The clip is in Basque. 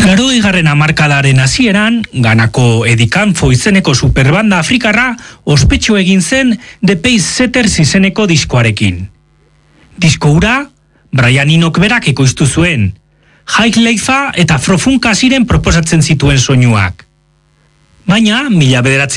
Laurogeigarren hamarkadaren hasieran, Ganako Edikanfo izeneko superbanda afrikarra ospetsu egin zen The Pacesetters izeneko diskoarekin. Disko hura, Brian Enoch berak ekoiztu zuen, Highlife eta Afro-Funk ziren proposatzen zituen soinuak. Baina, 1900